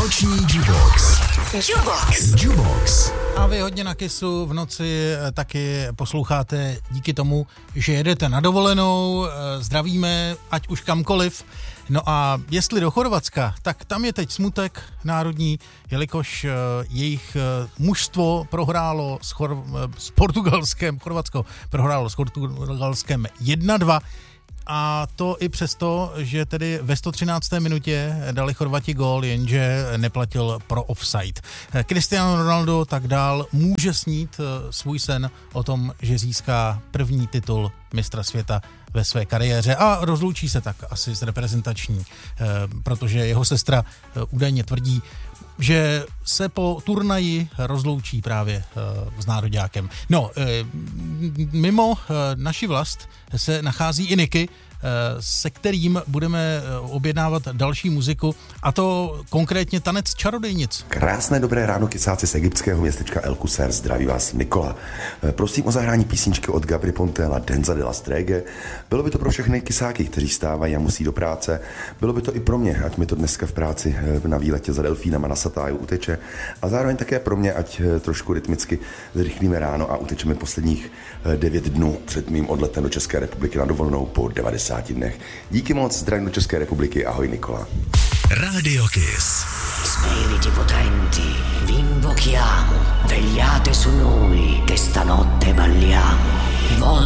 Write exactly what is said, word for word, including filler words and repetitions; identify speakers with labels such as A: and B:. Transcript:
A: Noční Jukebox.
B: Jukebox.
A: Jukebox.
C: A vy hodně na Kissu v noci taky posloucháte díky tomu, že jedete na dovolenou, zdravíme, ať už kamkoliv. No a jestli do Chorvatska, tak tam je teď smutek národní, jelikož jejich mužstvo prohrálo s, Chor- s Portugalskem, Chorvatsko prohrálo s Portugalskem jedna dva. A to i přesto, že tedy ve sto třinácté minutě dali Chorvati gól, jenže neplatil pro offside. Cristiano Ronaldo tak dál může snít svůj sen o tom, že získá první titul mistra světa ve své kariéře a rozloučí se tak asi s reprezentační, protože jeho sestra údajně tvrdí, že se po turnaji rozloučí právě s nároďákem. No, mimo naši vlast se nachází i Niky, se kterým budeme objednávat další muziku, a to konkrétně tanec čarodejnic.
D: Krásné dobré ráno, kysáci z egyptského městečka El Qusair, zdraví vás Nikola. Prosím o zahrání písničky od Gabry Ponte a Denza de la Strege. Bylo by to pro všechny kysáky, kteří stávají a musí do práce. Bylo by to i pro mě, ať mi to dneska v práci na výletě za delfínama na Satáju uteče. A zároveň také pro mě, ať trošku rytmicky zrychlíme ráno a utečeme posledních devět dnů před mým odletem do České republiky na dovolenou po devadesáti dnech. Díky moc, zdravím do České republiky, ahoj Nikola.
A: Radio Kiss.
B: Spiriti potenti, vi invochiamo, vegliate su noi, che stanotte balliamo.